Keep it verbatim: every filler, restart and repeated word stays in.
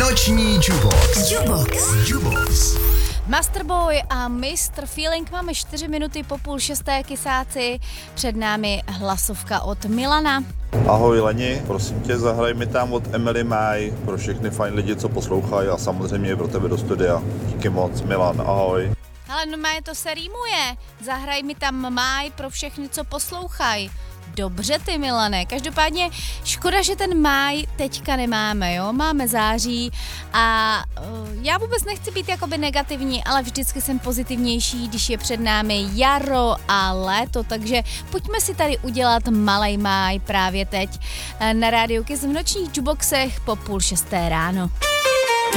Noční Jubox. Jubox. Jubox. Masterboy a mister Feeling, máme čtyři minuty po půl šesté, kysáci, před námi hlasovka od Milana. Ahoj Leni, prosím tě, zahraj mi tam od Emily May pro všechny fajn lidi, co poslouchají a samozřejmě pro tebe do studia. Díky moc, Milan, ahoj. Ale no má to se rýmuje, zahraj mi tam Máj pro všechny, co poslouchají. Dobře ty, Milane, každopádně škoda, že ten máj teďka nemáme, jo, máme září a uh, já vůbec nechci být jakoby negativní, ale vždycky jsem pozitivnější, když je před námi jaro a léto, takže pojďme si tady udělat malej máj právě teď na Rádiu Kiss v nočních juboxech po půl šesté ráno.